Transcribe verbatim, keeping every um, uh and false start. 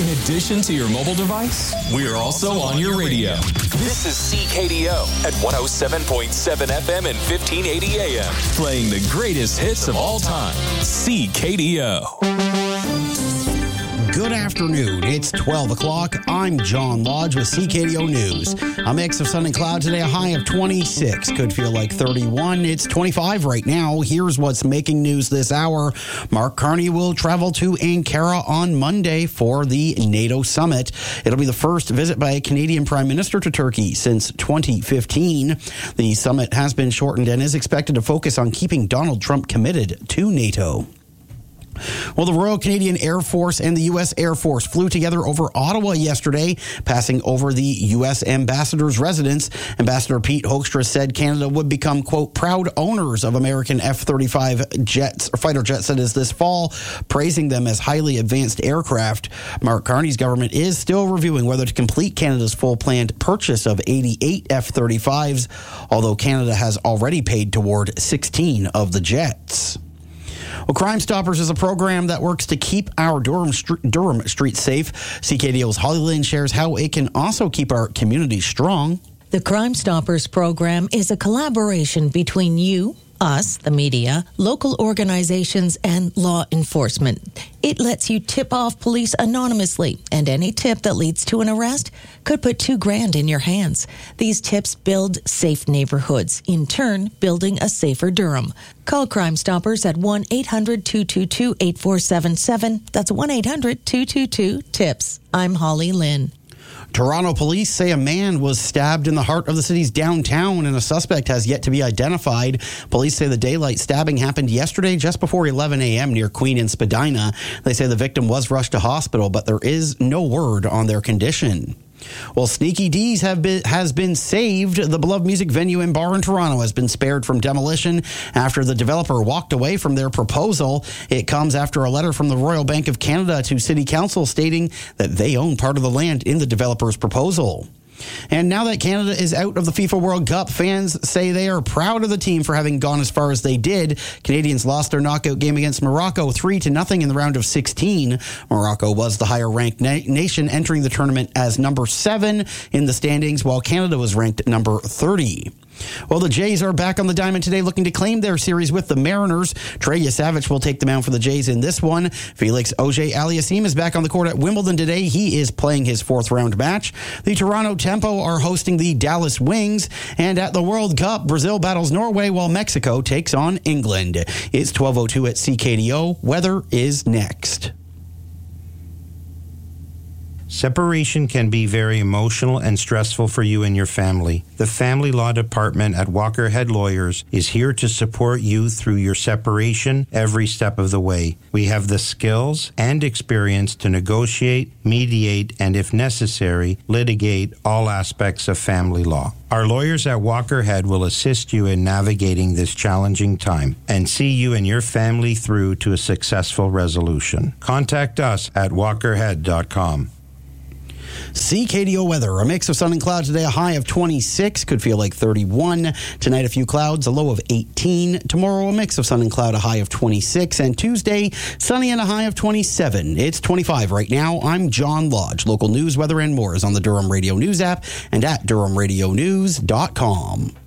In addition to your mobile device, we're also on your radio. This is C K D O at one oh seven point seven F M and fifteen eighty A M, playing the greatest hits of all time. C K D O. Good afternoon. It's twelve o'clock. I'm John Lodge with C K D O News. A mix of sun and cloud today, a high of twenty-six. Could feel like thirty-one. It's twenty-five right now. Here's what's making news this hour. Mark Carney will travel to Ankara on Monday for the NATO summit. It'll be the first visit by a Canadian Prime Minister to Turkey since twenty fifteen. The summit has been shortened and is expected to focus on keeping Donald Trump committed to NATO. Well, the Royal Canadian Air Force and the U S Air Force flew together over Ottawa yesterday, passing over the U S ambassador's residence. Ambassador Pete Hoekstra said Canada would become, quote, proud owners of American F thirty-five jets, or fighter jets, that is, this fall, praising them as highly advanced aircraft. Mark Carney's government is still reviewing whether to complete Canada's full planned purchase of eighty-eight F thirty-fives, although Canada has already paid toward sixteen of the jets. Well, Crime Stoppers is a program that works to keep our Durham, St- Durham streets safe. C K D O's Holly Lynn shares how it can also keep our community strong. The Crime Stoppers program is a collaboration between you, us, the media, local organizations, and law enforcement. It lets you tip off police anonymously, and any tip that leads to an arrest could put two grand in your hands. These tips build safe neighborhoods, in turn building a safer Durham. Call Crime Stoppers at one eight hundred two two two eight four seven seven. That's one eight hundred two two two TIPS. I'm Holly Lynn. Toronto police say a man was stabbed in the heart of the city's downtown and a suspect has yet to be identified. Police say the daylight stabbing happened yesterday just before eleven a.m. near Queen and Spadina. They say the victim was rushed to hospital, but there is no word on their condition. Well, Sneaky D's have been, has been saved. The beloved music venue and bar in Toronto has been spared from demolition after the developer walked away from their proposal. It comes after a letter from the Royal Bank of Canada to City Council stating that they own part of the land in the developer's proposal. And now that Canada is out of the FIFA World Cup, fans say they are proud of the team for having gone as far as they did. Canadians lost their knockout game against Morocco three to nothing in the round of sixteen. Morocco was the higher-ranked na- nation, entering the tournament as number seven in the standings, while Canada was ranked number thirty. Well, the Jays are back on the diamond today looking to claim their series with the Mariners. Trey Yasavich will take the mound for the Jays in this one. Felix Auger-Aliassime is back on the court at Wimbledon today. He is playing his fourth round match. The Toronto Tempo are hosting the Dallas Wings. And at the World Cup, Brazil battles Norway while Mexico takes on England. It's twelve oh two at C K D O. Weather is next. Separation can be very emotional and stressful for you and your family. The Family Law Department at Walker Head Lawyers is here to support you through your separation every step of the way. We have the skills and experience to negotiate, mediate, and if necessary, litigate all aspects of family law. Our lawyers at Walker Head will assist you in navigating this challenging time and see you and your family through to a successful resolution. Contact us at walker head dot com. C K D O weather, a mix of sun and cloud today, a high of twenty-six, could feel like thirty-one. Tonight, a few clouds, a low of eighteen. Tomorrow, a mix of sun and cloud, a high of twenty-six. And Tuesday, sunny and a high of twenty-seven. It's twenty-five right now. I'm John Lodge. Local news, weather, and more is on the Durham Radio News app and at durham radio news dot com.